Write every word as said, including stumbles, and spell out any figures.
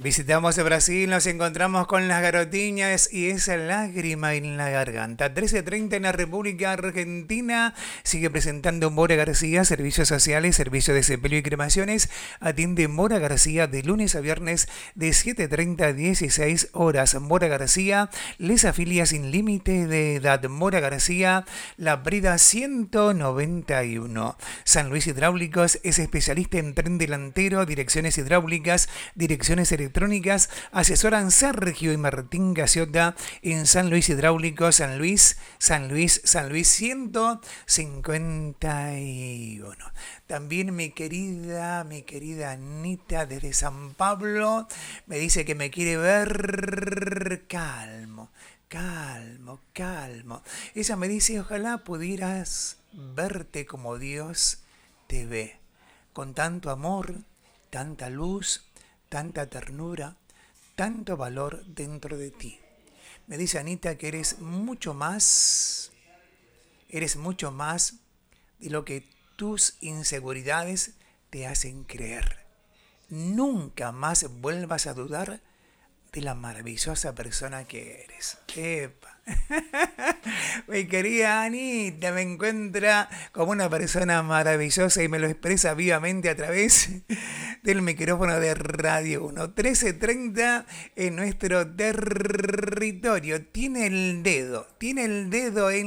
Visitamos Brasil, nos encontramos con las garotiñas y esa lágrima en la garganta. trece treinta en la República Argentina. Sigue presentando Mora García, servicios sociales, servicio de sepelio y cremaciones. Atiende Mora García de lunes a viernes de siete treinta a dieciséis horas. Mora García les afilia sin límite de edad. Mora García, La Brida ciento noventa y uno. San Luis Hidráulicos es especialista en tren delantero, direcciones hidráulicas, direcciones electrónicas. Asesoran Sergio y Martín Gaciota en San Luis Hidráulicos, San Luis, San Luis, San Luis ciento cincuenta y uno. También mi querida, mi querida Anita desde San Pablo me dice que me quiere ver calmo, calmo, calmo. Ella me dice, ojalá pudieras verte como Dios te ve, con tanto amor, tanta luz, tanta ternura, tanto valor dentro de ti. Me dice Anita que eres mucho más, eres mucho más de lo que tus inseguridades te hacen creer. Nunca más vuelvas a dudar de la maravillosa persona que eres. Epa. Mi querida Anita me encuentra como una persona maravillosa y me lo expresa vivamente a través del micrófono de Radio uno. trece treinta en nuestro territorio. Tiene el dedo, tiene el dedo en